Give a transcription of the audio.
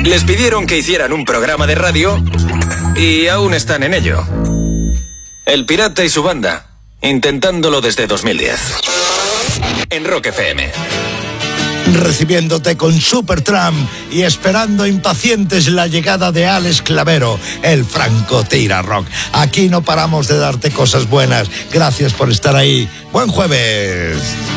Les pidieron que hicieran un programa de radio y aún están en ello. El Pirata y su banda, intentándolo desde 2010. En Rock FM. Recibiéndote con Supertramp y esperando impacientes la llegada de Alex Clavero, el Francotira Rock. Aquí no paramos de darte cosas buenas. Gracias por estar ahí. Buen jueves.